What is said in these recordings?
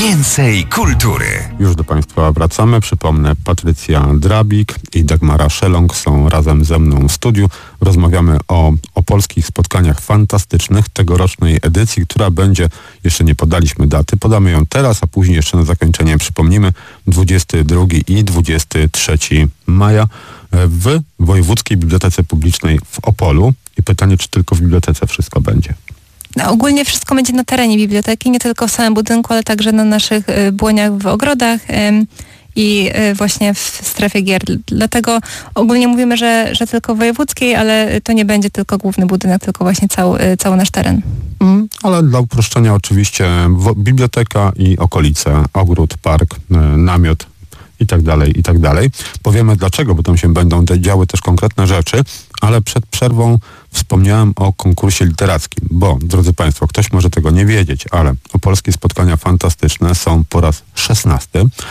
Więcej kultury. Już do Państwa wracamy. Przypomnę, Patrycja Drabik i Dagmara Szelong są razem ze mną w studiu. Rozmawiamy o polskich spotkaniach fantastycznych tegorocznej edycji, która będzie, jeszcze nie podaliśmy daty, podamy ją teraz, a później jeszcze na zakończenie przypomnimy, 22 i 23 maja w Wojewódzkiej Bibliotece Publicznej w Opolu. I pytanie, czy tylko w bibliotece wszystko będzie? Ogólnie wszystko będzie na terenie biblioteki, nie tylko w samym budynku, ale także na naszych błoniach w ogrodach i właśnie w strefie gier. Dlatego ogólnie mówimy, że tylko wojewódzkiej, ale to nie będzie tylko główny budynek, tylko właśnie cały nasz teren. Ale dla uproszczenia oczywiście biblioteka i okolice, ogród, park, namiot i tak dalej, i tak dalej. Powiemy dlaczego, bo tam się będą działy też konkretne rzeczy, ale przed przerwą wspomniałem o konkursie literackim, bo, drodzy Państwo, ktoś może tego nie wiedzieć, ale opolskie spotkania fantastyczne są po raz 16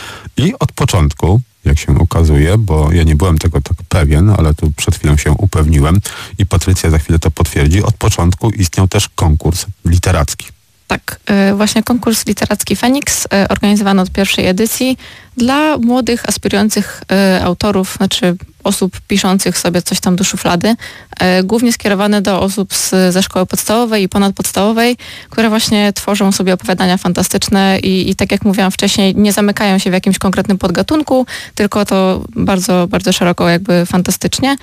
i od początku, jak się okazuje, bo ja nie byłem tego tak pewien, ale tu przed chwilą się upewniłem i Patrycja za chwilę to potwierdzi, od początku istniał też konkurs literacki. Tak, właśnie konkurs literacki Feniks organizowano od pierwszej edycji dla młodych, aspirujących autorów, znaczy osób piszących sobie coś tam do szuflady, głównie skierowane do osób ze szkoły podstawowej i ponadpodstawowej, które właśnie tworzą sobie opowiadania fantastyczne i tak jak mówiłam wcześniej, nie zamykają się w jakimś konkretnym podgatunku, tylko to bardzo, bardzo szeroko jakby fantastycznie.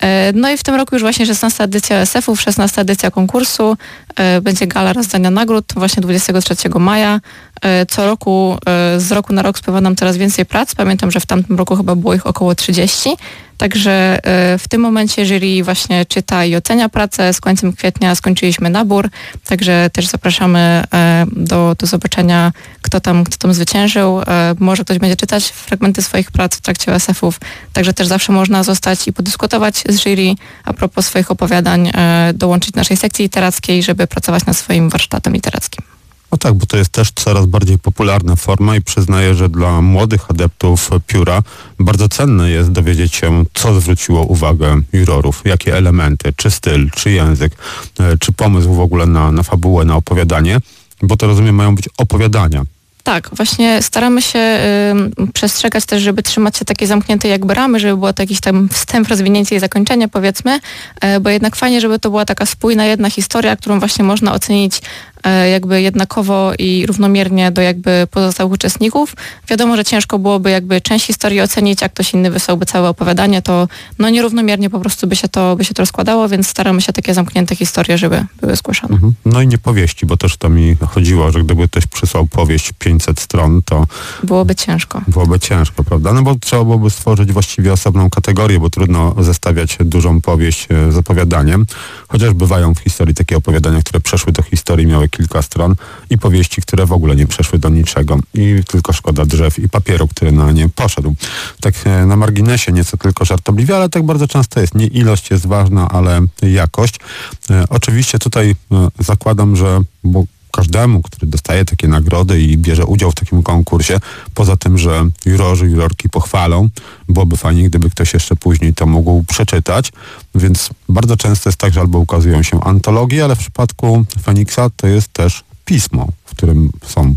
No i w tym roku już właśnie 16 edycja SF-ów, 16 edycja konkursu, będzie gala rozdania nagród właśnie 23 maja. Co roku, z roku na rok spływa nam coraz więcej prac. Pamiętam, że w tamtym roku chyba było ich około 30. Także w tym momencie jury właśnie czyta i ocenia pracę. Z końcem kwietnia skończyliśmy nabór, także też zapraszamy do zobaczenia, kto tam zwyciężył. Może ktoś będzie czytać fragmenty swoich prac w trakcie OSF-ów, także też zawsze można zostać i podyskutować z jury a propos swoich opowiadań, dołączyć do naszej sekcji literackiej, żeby pracować nad swoim warsztatem literackim. No tak, bo to jest też coraz bardziej popularna forma i przyznaję, że dla młodych adeptów pióra bardzo cenne jest dowiedzieć się, co zwróciło uwagę jurorów, jakie elementy, czy styl, czy język, czy pomysł w ogóle na fabułę, na opowiadanie, bo to rozumiem mają być opowiadania. Tak, właśnie staramy się przestrzegać też, żeby trzymać się takiej zamkniętej jakby ramy, żeby było to jakiś tam wstęp, rozwinięcie i zakończenie powiedzmy, bo jednak fajnie, żeby to była taka spójna jedna historia, którą właśnie można ocenić jakby jednakowo i równomiernie do jakby pozostałych uczestników. Wiadomo, że ciężko byłoby jakby część historii ocenić, jak ktoś inny wysłałby całe opowiadanie, to no nierównomiernie po prostu by się to rozkładało, więc staramy się takie zamknięte historie, żeby były zgłaszane. No i nie powieści, bo też to mi chodziło, że gdyby ktoś przysłał powieść 500 stron, to byłoby ciężko. Byłoby ciężko, prawda? No bo trzeba byłoby stworzyć właściwie osobną kategorię, bo trudno zestawiać dużą powieść z opowiadaniem, chociaż bywają w historii takie opowiadania, które przeszły do historii, miały kilka stron i powieści, które w ogóle nie przeszły do niczego i tylko szkoda drzew i papieru, który na nie poszedł. Tak na marginesie, nieco tylko żartobliwie, ale tak bardzo często jest. Nie ilość jest ważna, ale jakość. Oczywiście tutaj zakładam, że każdemu, który dostaje takie nagrody i bierze udział w takim konkursie, poza tym, że jurorki pochwalą, byłoby fajnie, gdyby ktoś jeszcze później to mógł przeczytać, więc bardzo często jest tak, że albo ukazują się antologie, ale w przypadku Feniksa to jest też pismo, w którym są.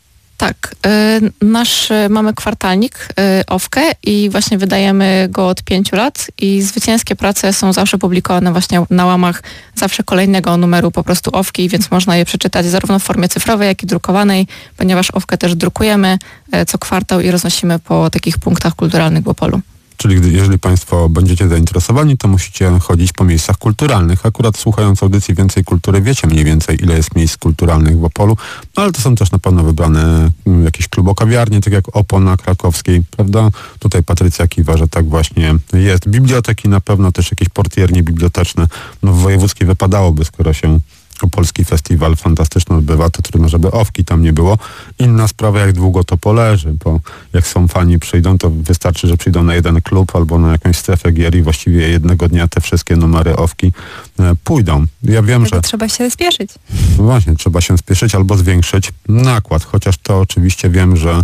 Tak, mamy kwartalnik, Owkę i właśnie wydajemy go od 5 lat i zwycięskie prace są zawsze publikowane właśnie na łamach zawsze kolejnego numeru po prostu Owki, więc można je przeczytać zarówno w formie cyfrowej, jak i drukowanej, ponieważ Owkę też drukujemy co kwartał i roznosimy po takich punktach kulturalnych w Opolu. Czyli jeżeli Państwo będziecie zainteresowani, to musicie chodzić po miejscach kulturalnych. Akurat słuchając audycji Więcej Kultury wiecie mniej więcej, ile jest miejsc kulturalnych w Opolu, no ale to są też na pewno wybrane jakieś klubo-kawiarnie, tak jak Opol na Krakowskiej, prawda? Tutaj Patrycja kiwa, że tak właśnie jest. Biblioteki na pewno, też jakieś portiernie biblioteczne. No w wojewódzkiej wypadałoby, skoro się Opolski Festiwal fantastyczny odbywa, to trudno, żeby Owki tam nie było. Inna sprawa, jak długo to poleży, bo jak są fani przyjdą, to wystarczy, że przyjdą na jeden klub albo na jakąś strefę gier i właściwie jednego dnia te wszystkie numery Owki pójdą. Ja wiem, że trzeba się spieszyć. No właśnie, trzeba się spieszyć albo zwiększyć nakład, chociaż to oczywiście wiem, że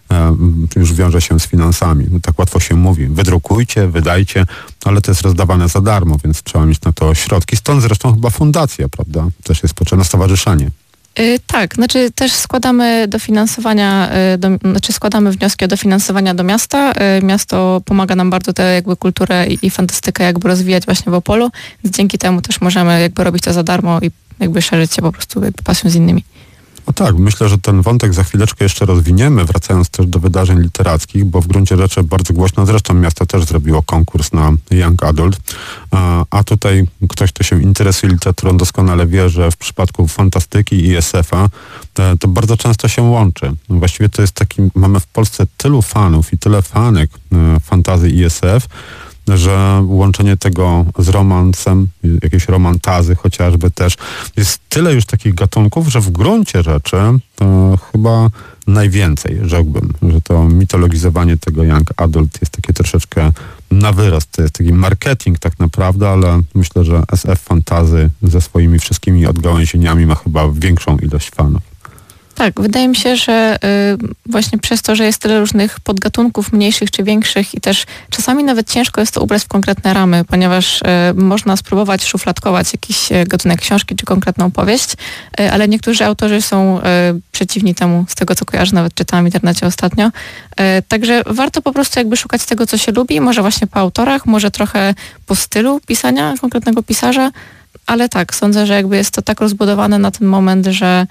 już wiąże się z finansami. No, tak łatwo się mówi. Wydrukujcie, wydajcie, ale to jest rozdawane za darmo, więc trzeba mieć na to środki. Stąd zresztą chyba fundacja, prawda? Też jest potrzebne stowarzyszenie. Tak, znaczy też składamy dofinansowania, składamy wnioski o dofinansowania do miasta. Miasto pomaga nam bardzo tę jakby kulturę i fantastykę jakby rozwijać właśnie w Opolu, więc dzięki temu też możemy jakby robić to za darmo i jakby szerzyć się po prostu jakby pasją z innymi. No tak, myślę, że ten wątek za chwileczkę jeszcze rozwiniemy, wracając też do wydarzeń literackich, bo w gruncie rzeczy bardzo głośno, zresztą miasto też zrobiło konkurs na Young Adult, a tutaj ktoś, kto się interesuje literaturą, doskonale wie, że w przypadku fantastyki i SF-a to bardzo często się łączy. Właściwie to jest taki, mamy w Polsce tylu fanów i tyle fanek fantasy i SF, że łączenie tego z romansem, jakieś romantazy chociażby też, jest tyle już takich gatunków, że w gruncie rzeczy to chyba najwięcej, rzekłbym, że to mitologizowanie tego Young Adult jest takie troszeczkę na wyrost. To jest taki marketing tak naprawdę, ale myślę, że SF Fantasy ze swoimi wszystkimi odgałęzieniami ma chyba większą ilość fanów. Tak, wydaje mi się, że właśnie przez to, że jest tyle różnych podgatunków mniejszych czy większych i też czasami nawet ciężko jest to ubrać w konkretne ramy, ponieważ można spróbować szufladkować jakiś gatunek książki czy konkretną opowieść, ale niektórzy autorzy są przeciwni temu, z tego co kojarzę, nawet czytałam w internecie ostatnio. Także warto po prostu jakby szukać tego, co się lubi, może właśnie po autorach, może trochę po stylu pisania konkretnego pisarza, ale tak, sądzę, że jakby jest to tak rozbudowane na ten moment, że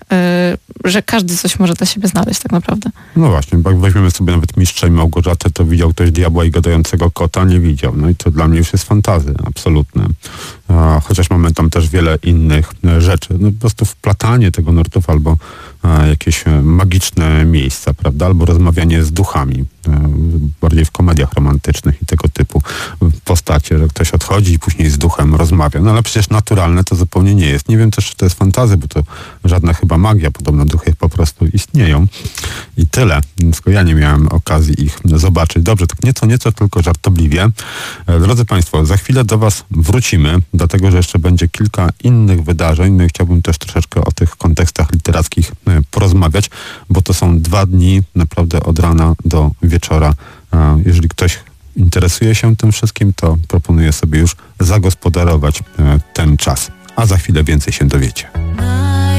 każdy coś może dla siebie znaleźć tak naprawdę. No właśnie, bo jak weźmiemy sobie nawet Mistrza i Małgorzatę, to widział ktoś Diabła i Gadającego Kota? Nie widział. No i to dla mnie już jest fantazy, absolutne. Chociaż mamy tam też wiele innych rzeczy. No po prostu wplatanie tego nurtów albo jakieś magiczne miejsca, prawda? Albo rozmawianie z duchami. Bardziej w komediach romantycznych i tego typu postacie, że ktoś odchodzi i później z duchem rozmawia. No ale przecież naturalne to zupełnie nie jest. Nie wiem też, czy to jest fantazy, bo to żadna chyba magia. Podobno duchy po prostu istnieją. I tyle. Tylko ja nie miałem okazji ich zobaczyć. Dobrze, tak nieco tylko żartobliwie. Drodzy Państwo, za chwilę do Was wrócimy, dlatego, że jeszcze będzie kilka innych wydarzeń. No i chciałbym też troszeczkę o tych kontekstach literackich porozmawiać, bo to są 2 dni naprawdę od rana do wieczora. Jeżeli ktoś interesuje się tym wszystkim, to proponuję sobie już zagospodarować ten czas. A za chwilę więcej się dowiecie.